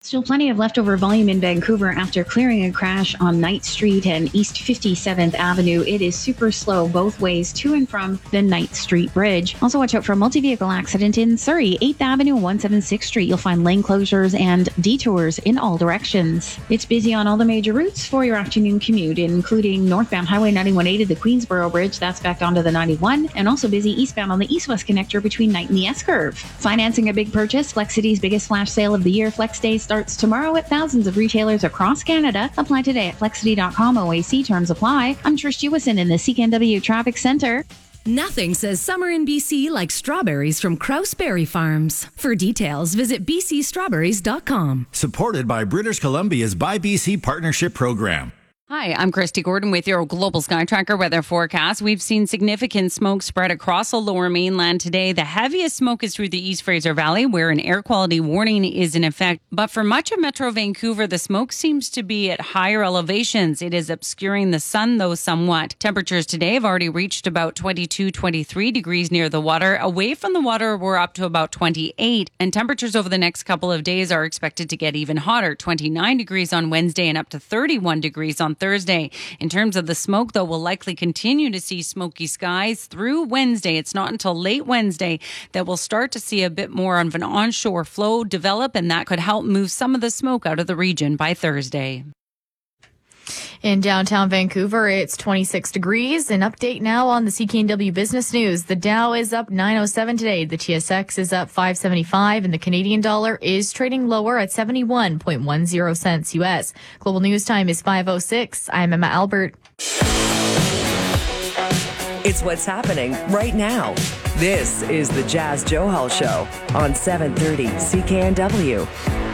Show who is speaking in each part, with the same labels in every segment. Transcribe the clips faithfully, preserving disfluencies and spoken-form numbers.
Speaker 1: Still plenty of leftover volume in Vancouver after clearing a crash on Knight Street and East fifty-seventh Avenue. It is super slow both ways to and from the Knight Street Bridge. Also watch out for a multi-vehicle accident in Surrey, eighth Avenue, one seventy-sixth Street. You'll find lane closures and detours in all directions. It's busy on all the major routes for your afternoon commute, including northbound Highway ninety-one A to the Queensboro Bridge. That's backed onto the ninety-one, and also busy eastbound on the east-west connector between Knight and the S-Curve. Financing a big purchase, Flexity's biggest flash sale of the year, Flex Day, starts tomorrow at thousands of retailers across Canada. Apply today at flexity dot com. O A C terms apply. I'm Trish Jewison in the C K N W Traffic Center.
Speaker 2: Nothing says summer in B C like strawberries from Krause Berry Farms. For details, visit b c strawberries dot com.
Speaker 3: Supported by British Columbia's Buy B C Partnership Program.
Speaker 4: Hi, I'm Christy Gordon with your Global Sky Tracker weather forecast. We've seen significant smoke spread across the lower mainland today. The heaviest smoke is through the East Fraser Valley, where an air quality warning is in effect. But for much of Metro Vancouver, the smoke seems to be at higher elevations. It is obscuring the sun, though, somewhat. Temperatures today have already reached about twenty-two, twenty-three degrees near the water. Away from the water, we're up to about twenty-eight. And temperatures over the next couple of days are expected to get even hotter. twenty-nine degrees on Wednesday and up to thirty-one degrees on Thursday. In terms of the smoke, though, we'll likely continue to see smoky skies through Wednesday. It's not until late Wednesday that we'll start to see a bit more of an onshore flow develop, and that could help move some of the smoke out of the region by Thursday.
Speaker 5: In downtown Vancouver, it's twenty-six degrees. An update now on the C K N W Business News. The Dow is up nine oh seven today. The T S X is up five seventy-five, and the Canadian dollar is trading lower at seventy-one point one zero cents U S. Global News Time is five oh six. I'm Emma Albert.
Speaker 6: It's what's happening right now. This is the Jazz Johal Show on seven thirty C K N W.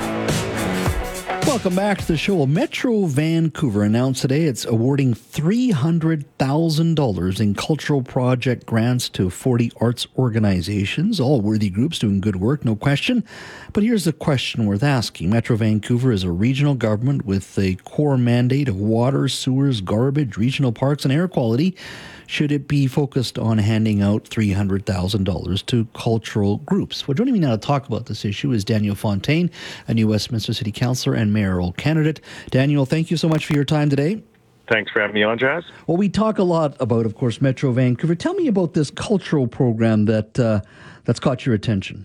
Speaker 7: Welcome back to the show. Well, Metro Vancouver announced today it's awarding three hundred thousand dollars in cultural project grants to forty arts organizations, all worthy groups doing good work, no question. But here's the question worth asking. Metro Vancouver is a regional government with a core mandate of water, sewers, garbage, regional parks, and air quality. Should it be focused on handing out three hundred thousand dollars to cultural groups? Well, joining me now to talk about this issue is Daniel Fontaine, a new Westminster City Councillor and mayoral candidate. Daniel, thank you so much for your time today.
Speaker 8: Thanks for having me on, Jazz.
Speaker 7: Well, we talk a lot about, of course, Metro Vancouver. Tell me about this cultural program that uh, that's caught your attention.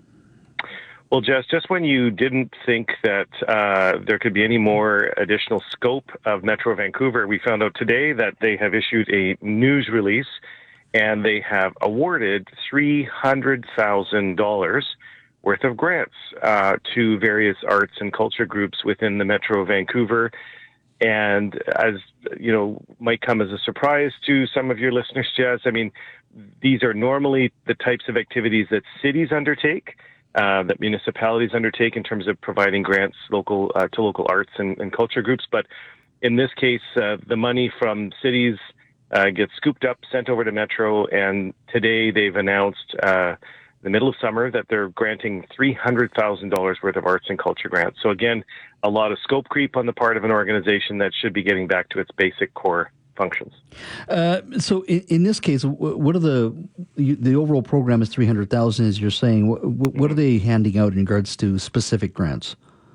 Speaker 8: Well, Jess, just when you didn't think that uh, there could be any more additional scope of Metro Vancouver, we found out today that they have issued a news release and they have awarded three hundred thousand dollars worth of grants uh, to various arts and culture groups within the Metro Vancouver. And as, you know, might come as a surprise to some of your listeners, Jess, I mean, these are normally the types of activities that cities undertake. Uh, that municipalities undertake in terms of providing grants local uh, to local arts and, and culture groups. But in this case, uh, the money from cities uh, gets scooped up, sent over to Metro, and today they've announced uh, the middle of summer that they're granting three hundred thousand dollars worth of arts and culture grants. So again, a lot of scope creep on the part of an organization that should be getting back to its basic core functions.
Speaker 7: Uh, so in, in this case, what are the the overall program is three hundred thousand, as you're saying. What, what are they handing out in regards to specific grants?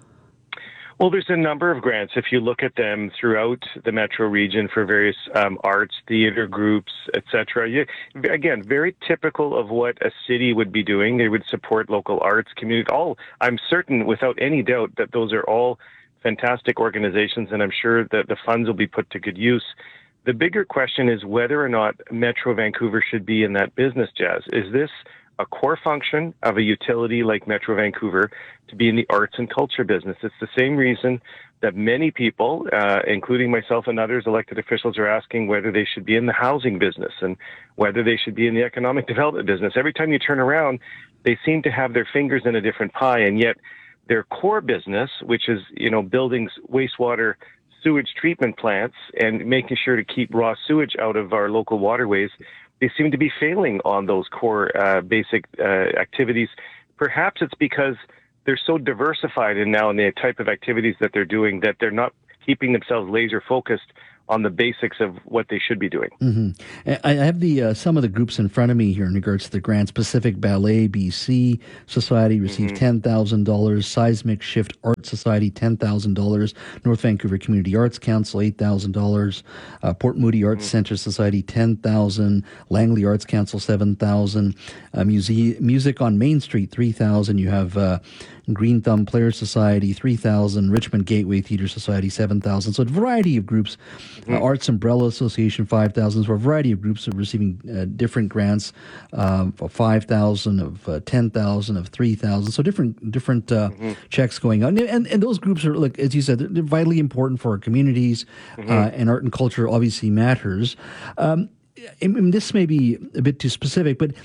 Speaker 8: Well, there's a number of grants. If you look at them throughout the Metro region for various um, arts, theater groups, et cetera, you, again, very typical of what a city would be doing. They would support local arts, community. All I'm certain, without any doubt, that those are all fantastic organizations, and I'm sure that the funds will be put to good use. The bigger question is whether or not Metro Vancouver should be in that business, Jazz. Is this a core function of a utility like Metro Vancouver to be in the arts and culture business? It's the same reason that many people, uh, including myself and others, elected officials, are asking whether they should be in the housing business and whether they should be in the economic development business. Every time you turn around, they seem to have their fingers in a different pie, and yet their core business, which is, you know, building wastewater sewage treatment plants and making sure to keep raw sewage out of our local waterways, they seem to be failing on those core uh, basic uh, activities. Perhaps it's because they're so diversified in now in the type of activities that they're doing that they're not keeping themselves laser focused on the basics of what they should be doing.
Speaker 7: Mm-hmm. I have the uh, some of the groups in front of me here in regards to the grants. Pacific Ballet B C Society received mm-hmm. ten thousand dollars. Seismic Shift Art Society, ten thousand dollars. North Vancouver Community Arts Council, eight thousand dollars. Uh, Port Moody Arts mm-hmm. Centre Society, ten thousand dollars. Langley Arts Council, seven thousand dollars. Uh, Muse- Music on Main Street, three thousand dollars. You have uh, Green Thumb Players Society, three thousand dollars. Richmond Gateway Theatre Society, seven thousand dollars. So a variety of groups. Mm-hmm. Uh, Arts Umbrella Association, five thousand dollars. So a variety of groups are receiving uh, different grants, um, for five thousand dollars, of uh, ten thousand dollars, of three thousand dollars. So different different uh, mm-hmm. checks going on. And, and those groups are, like, as you said, they're, they're vitally important for our communities, mm-hmm. uh, and art and culture obviously matters. Um, I mean, this may be a bit too specific, but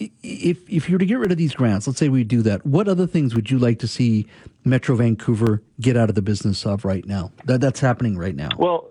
Speaker 7: if if you were to get rid of these grants, let's say we do that, what other things would you like to see Metro Vancouver get out of the business of right now? That that's happening right now.
Speaker 8: Well,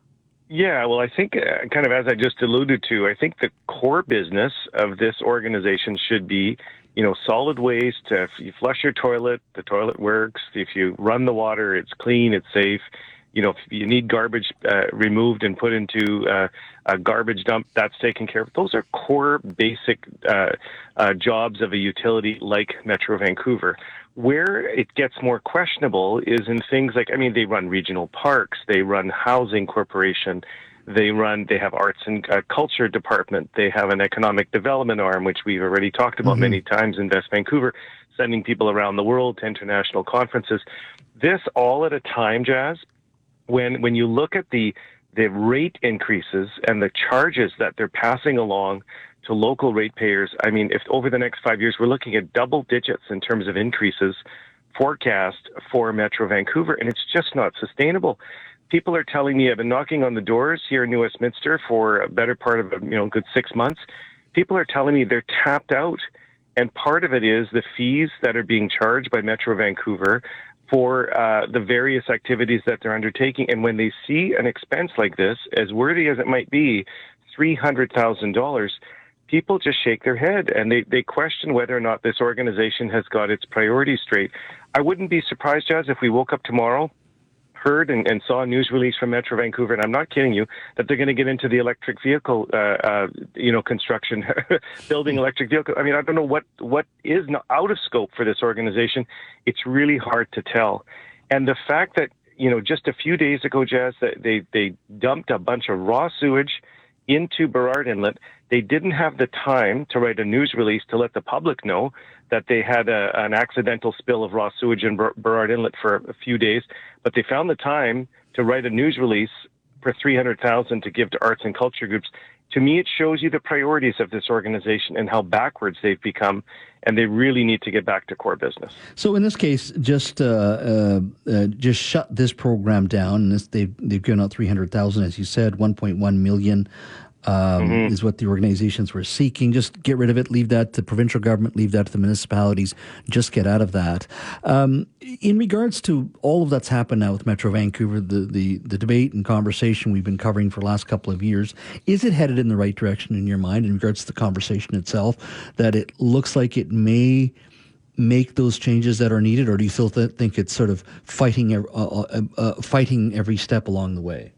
Speaker 8: yeah, well, I think uh, kind of as I just alluded to, I think the core business of this organization should be, you know, solid waste. Uh, if you flush your toilet, the toilet works. If you run the water, it's clean, it's safe. You know, if you need garbage uh, removed and put into uh, a garbage dump, that's taken care of. Those are core basic uh, uh, jobs of a utility like Metro Vancouver. Where it gets more questionable is in things like, I mean, they run regional parks, they run housing corporation, they run, they have arts and uh, culture department, they have an economic development arm, which we've already talked about mm-hmm. many times, Invest Vancouver, sending people around the world to international conferences. This all at a time, Jazz, When when you look at the the rate increases and the charges that they're passing along to local ratepayers, I mean, if over the next five years we're looking at double digits in terms of increases forecast for Metro Vancouver, and it's just not sustainable. People are telling me, I've been knocking on the doors here in New Westminster for a better part of a you know good six months. People are telling me they're tapped out, and part of it is the fees that are being charged by Metro Vancouver for uh, the various activities that they're undertaking. And when they see an expense like this, as worthy as it might be, three hundred thousand dollars, people just shake their head and they, they question whether or not this organization has got its priorities straight. I wouldn't be surprised, Jazz, if we woke up tomorrow, heard and, and saw a news release from Metro Vancouver, and I'm not kidding you, that they're going to get into the electric vehicle, uh, uh, you know, construction, building electric vehicles. I mean, I don't know what, what is not out of scope for this organization. It's really hard to tell. And the fact that, you know, just a few days ago, Jazz, that they, they dumped a bunch of raw sewage into Burrard Inlet. They didn't have the time to write a news release to let the public know that they had a, an accidental spill of raw sewage in Bur- Burrard Inlet for a few days, but they found the time to write a news release for three hundred thousand dollars to give to arts and culture groups. To me, it shows you the priorities of this organization and how backwards they've become, and they really need to get back to core business.
Speaker 7: So in this case, just uh, uh, uh, just shut this program down. And this, they've, they've given out three hundred thousand dollars, as you said, one point one million dollars. Um, mm-hmm. is what the organizations were seeking. Just get rid of it, leave that to provincial government, leave that to the municipalities, just get out of that. Um, in regards to all of that's happened now with Metro Vancouver, the, the, the debate and conversation we've been covering for the last couple of years, is it headed in the right direction in your mind in regards to the conversation itself, that it looks like it may make those changes that are needed, or do you still th- think it's sort of fighting, uh, uh, uh, fighting every step along the way?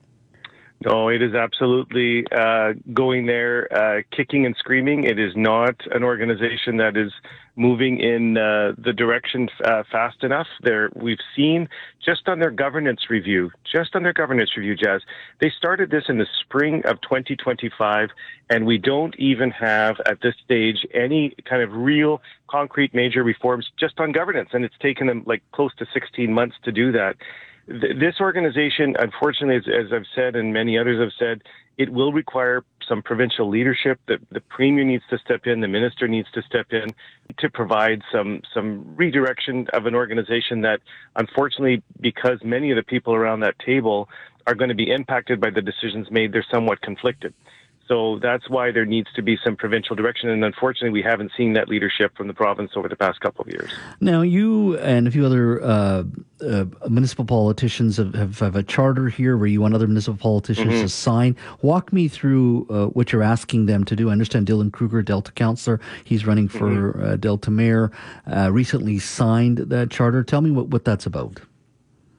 Speaker 8: No, it is absolutely uh, going there, uh, kicking and screaming. It is not an organization that is moving in uh, the direction uh, fast enough. There, we've seen just on their governance review, just on their governance review, Jazz, they started this in the spring of twenty twenty-five, and we don't even have at this stage any kind of real concrete major reforms just on governance, and it's taken them like close to sixteen months to do that. This organization, unfortunately, as, as I've said and many others have said, it will require some provincial leadership. The, the Premier needs to step in, the Minister needs to step in to provide some, some redirection of an organization that, unfortunately, because many of the people around that table are going to be impacted by the decisions made, they're somewhat conflicted. So that's why there needs to be some provincial direction. And unfortunately, we haven't seen that leadership from the province over the past couple of years. Now,
Speaker 7: you and a few other uh, uh, municipal politicians have, have, have a charter here where you want other municipal politicians mm-hmm. to sign. Walk me through uh, what you're asking them to do. I understand Dylan Kruger, Delta councillor, he's running for mm-hmm. uh, Delta mayor, uh, recently signed that charter. Tell me what, what that's about.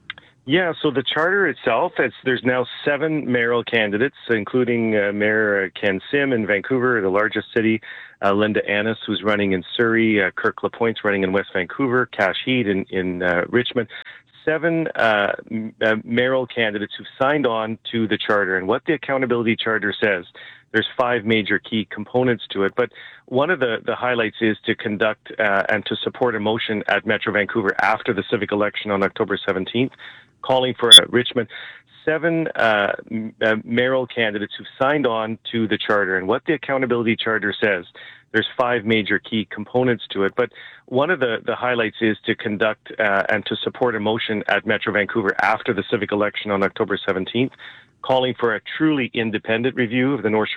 Speaker 8: Yeah, so the charter itself, it's, there's now seven mayoral candidates, including uh, Mayor Ken Sim in Vancouver, the largest city, uh, Linda Annis, who's running in Surrey, uh, Kirk LaPointe's running in West Vancouver, Cash Heed in, in uh, Richmond. Seven uh, m- uh, mayoral candidates who've signed on to the charter. And what the accountability charter says, there's five major key components to it, but one of the, the highlights is to conduct uh, and to support a motion at Metro Vancouver after the civic election on October seventeenth, calling for uh, Richmond. Seven uh, m- uh, mayoral candidates who've signed on to the charter. And what the accountability charter says, there's five major key components to it, but one of the, the highlights is to conduct uh, and to support a motion at Metro Vancouver after the civic election on October seventeenth, calling for a truly independent review of the North Shore